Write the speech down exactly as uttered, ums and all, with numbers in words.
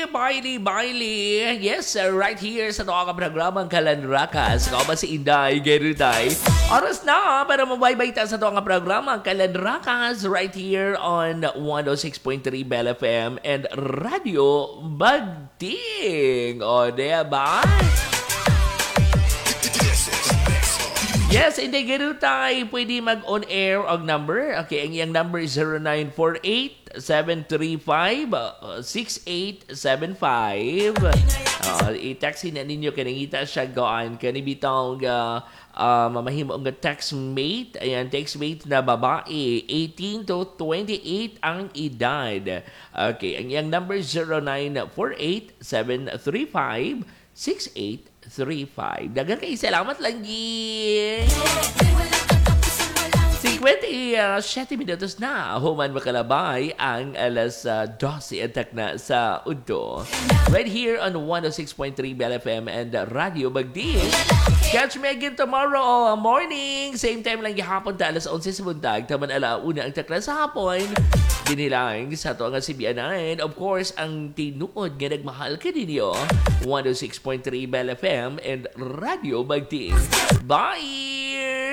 Bailey, Bailey. Yes, sir, right here sa mga programang Kalanrakas. Ikaw ba si Inday, Geruday? Oras na para mabaybay ta sa mga programang Kalanrakas right here on one oh six point three Bell F M and Radio Bagting. O, diba? Yes, hindi ganun tayo pwede mag-on air ang number. Okay, ang iyang number is zero nine four eight, seven three five, six eight seven five. Uh, i-text na ninyo kaningita siya gaan. Kanibitang uh, uh, mamahimo ang textmate. Ayan, textmate na babae. eighteen to twenty-eight ang edad. Okay, ang iyang number is zero nine four eight, seven three five, six eight three five. Dagan kayo, salamat lagi. fifty-seven minutos na human makalabay ang alas uh, twelve atak na sa Udo. Right here on one oh six point three Bell F M and Radio Bagding. Catch me again tomorrow morning. Same time lang gihapon ta alas eleven sa buntag. Taman ala una ang takla sa hapon. Dinilang sa ito nga C B N nine. Of course, ang tinuod nga nagmahal ka ninyo. one oh six point three Bell F M and Radio Bagding. Bye!